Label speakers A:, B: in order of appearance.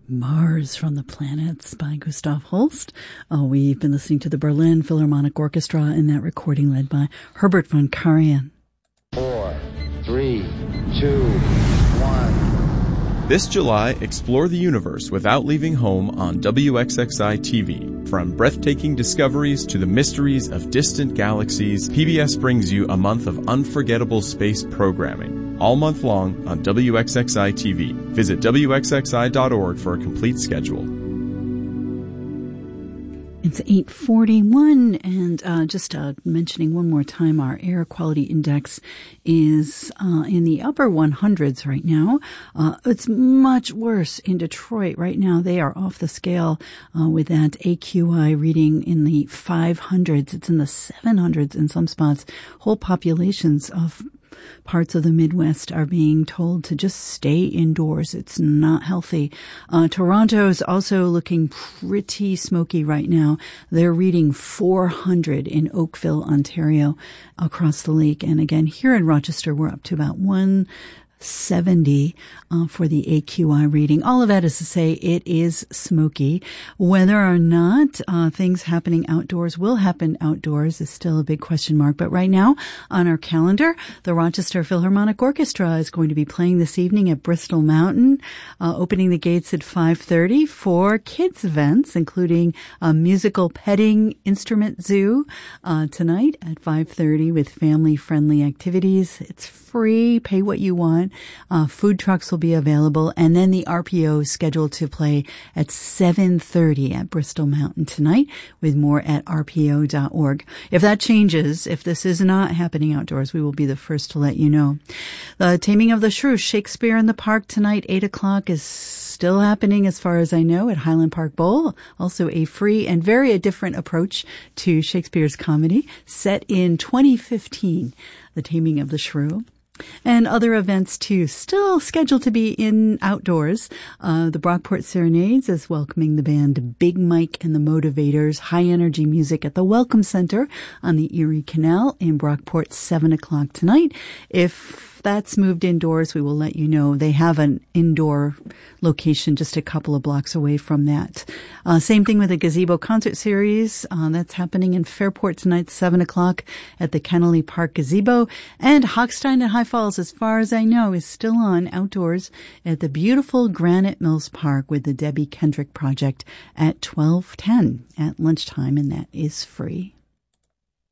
A: Mars from the Planets by Gustav Holst. We've been listening to the Berlin Philharmonic Orchestra in that recording led by Herbert von Karajan.
B: 4, 3, 2, 1.
C: This July, explore the universe without leaving home on WXXI TV. From breathtaking discoveries to the mysteries of distant galaxies, PBS brings you a month of unforgettable space programming. All month long on WXXI TV. Visit WXXI.org for a complete schedule.
A: It's 8:41, and just mentioning one more time, our air quality index is in the upper 100s right now. It's much worse in Detroit right now. They are off the scale with that AQI reading in the 500s. It's in the 700s in some spots. Whole populations of parts of the Midwest are being told to just stay indoors. It's not healthy. Toronto is also looking pretty smoky right now. They're reading 400 in Oakville, Ontario, across the lake. And again, here in Rochester, we're up to about 170 for the AQI reading. All of that is to say it is smoky. Whether or not things happening outdoors will happen outdoors is still a big question mark. But right now on our calendar, the Rochester Philharmonic Orchestra is going to be playing this evening at Bristol Mountain, opening the gates at 5:30 for kids events, including a musical petting instrument zoo tonight at 5:30 with family-friendly activities. It's free. Pay what you want. Food trucks will be available. And then the RPO is scheduled to play at 7:30 at Bristol Mountain tonight, with more at rpo.org. If that changes, if this is not happening outdoors, we will be the first to let you know. The Taming of the Shrew, Shakespeare in the Park tonight, 8 o'clock, is still happening as far as I know at Highland Park Bowl. Also a free and very different approach to Shakespeare's comedy, set in 2015, The Taming of the Shrew. And other events, too, still scheduled to be in outdoors. The Brockport Serenades is welcoming the band Big Mike and the Motivators, high energy music at the Welcome Center on the Erie Canal in Brockport, 7 o'clock tonight. If that's moved indoors, we will let you know. They have an indoor location just a couple of blocks away from that. Same thing with the Gazebo Concert Series. That's happening in Fairport tonight, 7 o'clock at the Kennelly Park Gazebo. And Hochstein and High Falls, as far as I know, is still on outdoors at the beautiful Granite Mills Park with the Debbie Kendrick Project at 12:10 at lunchtime, and that is free.